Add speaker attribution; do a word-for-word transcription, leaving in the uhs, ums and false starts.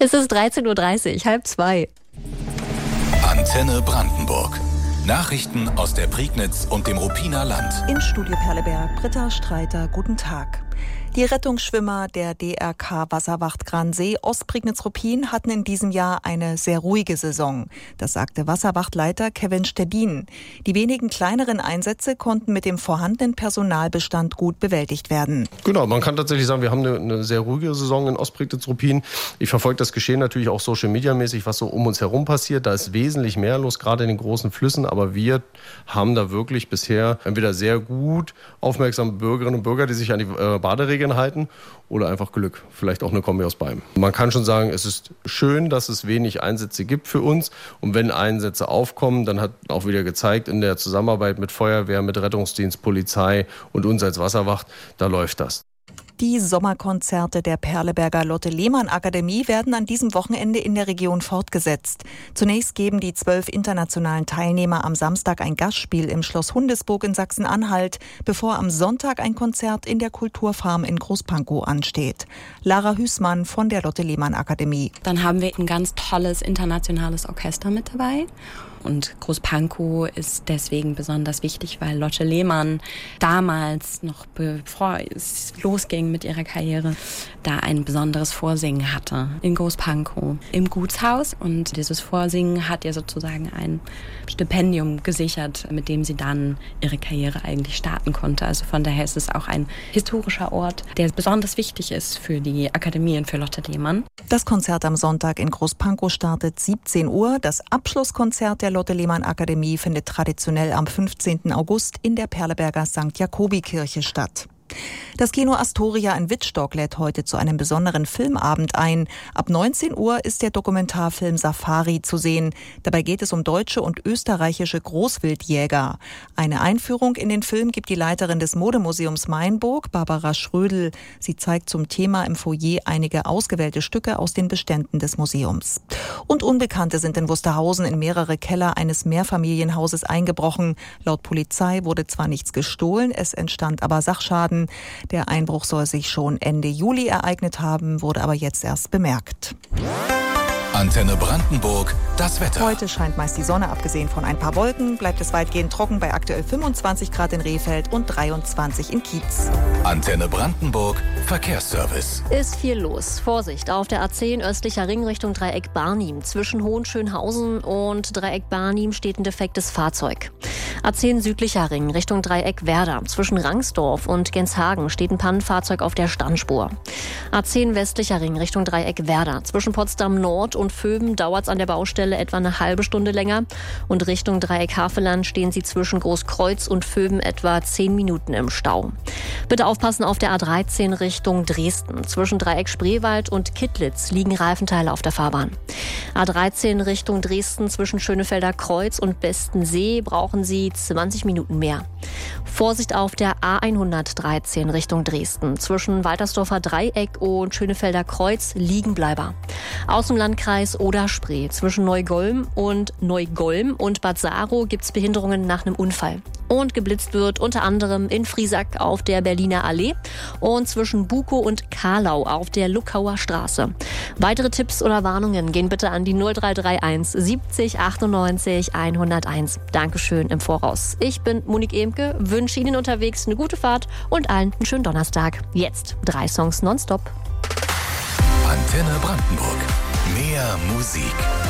Speaker 1: Es ist dreizehn Uhr dreißig, halb zwei.
Speaker 2: Antenne Brandenburg. Nachrichten aus der Prignitz und dem Ruppiner Land.
Speaker 3: In Studio Perleberg, Britta Streiter, guten Tag. Die Rettungsschwimmer der D R K Wasserwacht Gransee Ostprignitz-Ruppin hatten in diesem Jahr eine sehr ruhige Saison. Das sagte Wasserwachtleiter Kevin Stedin. Die wenigen kleineren Einsätze konnten mit dem vorhandenen Personalbestand gut bewältigt werden.
Speaker 4: Genau, man kann tatsächlich sagen, wir haben eine, eine sehr ruhige Saison in Ostprignitz-Ruppin. Ich verfolge das Geschehen natürlich auch social-media-mäßig, was so um uns herum passiert. Da ist wesentlich mehr los, gerade in den großen Flüssen. Aber wir haben da wirklich bisher entweder sehr gut aufmerksame Bürgerinnen und Bürger, die sich an die äh, Baderegeln halten, oder einfach Glück. Vielleicht auch eine Kombi aus beidem. Man kann schon sagen, es ist schön, dass es wenig Einsätze gibt für uns. Und wenn Einsätze aufkommen, dann hat auch wieder gezeigt, in der Zusammenarbeit mit Feuerwehr, mit Rettungsdienst, Polizei und uns als Wasserwacht, da läuft das.
Speaker 3: Die Sommerkonzerte der Perleberger Lotte-Lehmann-Akademie werden an diesem Wochenende in der Region fortgesetzt. Zunächst geben die zwölf internationalen Teilnehmer am Samstag ein Gastspiel im Schloss Hundesburg in Sachsen-Anhalt, bevor am Sonntag ein Konzert in der Kulturfarm in Großpankow ansteht. Lara Hüßmann von der Lotte-Lehmann-Akademie.
Speaker 5: Dann haben wir ein ganz tolles internationales Orchester mit dabei. Und Großpankow ist deswegen besonders wichtig, weil Lotte Lehmann damals, noch bevor es losging mit ihrer Karriere, da ein besonderes Vorsingen hatte in Großpankow im Gutshaus. Und dieses Vorsingen hat ihr sozusagen ein Stipendium gesichert, mit dem sie dann ihre Karriere eigentlich starten konnte. Also von daher ist es auch ein historischer Ort, der besonders wichtig ist für die Akademie und für Lotte Lehmann.
Speaker 3: Das Konzert am Sonntag in Großpankow startet siebzehn Uhr. Das Abschlusskonzert der Lotte-Lehmann-Akademie findet traditionell am fünfzehnten August in der Perleberger Sankt Jakobi-Kirche statt. Das Kino Astoria in Wittstock lädt heute zu einem besonderen Filmabend ein. Ab neunzehn Uhr ist der Dokumentarfilm Safari zu sehen. Dabei geht es um deutsche und österreichische Großwildjäger. Eine Einführung in den Film gibt die Leiterin des Modemuseums Mainburg, Barbara Schrödel. Sie zeigt zum Thema im Foyer einige ausgewählte Stücke aus den Beständen des Museums. Und Unbekannte sind in Wusterhausen in mehrere Keller eines Mehrfamilienhauses eingebrochen. Laut Polizei wurde zwar nichts gestohlen, es entstand aber Sachschaden. Der Einbruch soll sich schon Ende Juli ereignet haben, wurde aber jetzt erst bemerkt.
Speaker 2: Antenne Brandenburg, das Wetter.
Speaker 3: Heute scheint meist die Sonne, abgesehen von ein paar Wolken. Bleibt es weitgehend trocken bei aktuell fünfundzwanzig Grad in Rehfeld und dreiundzwanzig in Kietz.
Speaker 2: Antenne Brandenburg, Verkehrsservice.
Speaker 1: Ist viel los. Vorsicht auf der A zehn östlicher Ring Richtung Dreieck Barnim. Zwischen Hohenschönhausen und Dreieck Barnim steht ein defektes Fahrzeug. A zehn südlicher Ring Richtung Dreieck Werder. Zwischen Rangsdorf und Genshagen steht ein Pannenfahrzeug auf der Standspur. A zehn westlicher Ring Richtung Dreieck Werder. Zwischen Potsdam Nord und Vöben dauert es an der Baustelle etwa eine halbe Stunde länger. Und Richtung Dreieck Havelland stehen Sie zwischen Großkreuz und Vöben etwa zehn Minuten im Stau. Bitte aufpassen auf der A dreizehn Richtung Dresden. Zwischen Dreieck Spreewald und Kittlitz liegen Reifenteile auf der Fahrbahn. A dreizehn Richtung Dresden zwischen Schönefelder Kreuz und Bestensee brauchen Sie zwanzig Minuten mehr. Vorsicht auf der A hundertdreizehn Richtung Dresden. Zwischen Waltersdorfer Dreieck und Schönefelder Kreuz Liegenbleiber. Aus dem Landkreis Oder-Spree. Zwischen Neugolm und Neugolm und Bad Saro gibt es Behinderungen nach einem Unfall. Und geblitzt wird unter anderem in Friesack auf der Berliner Allee und zwischen Bukow und Karlau auf der Luckauer Straße. Weitere Tipps oder Warnungen gehen bitte an die null drei drei eins siebzig achtundneunzig hunderteins. Dankeschön im Voraus. Ich bin Monique Emke, wünsche Ihnen unterwegs eine gute Fahrt und allen einen schönen Donnerstag. Jetzt drei Songs nonstop.
Speaker 2: Antenne Brandenburg. Mehr Musik.